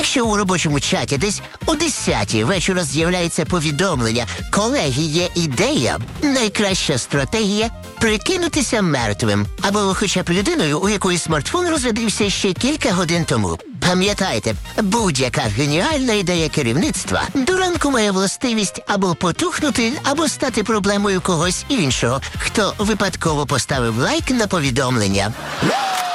Якщо у робочому чаті десь о 10-й вечора з'являється повідомлення «Колеги, є ідея», найкраща стратегія – прикинутися мертвим. Або хоча б людиною, у якої смартфон розрядився ще кілька годин тому. Пам'ятайте, будь-яка геніальна ідея керівництва до ранку має властивість або потухнути, або стати проблемою когось іншого, хто випадково поставив лайк на повідомлення.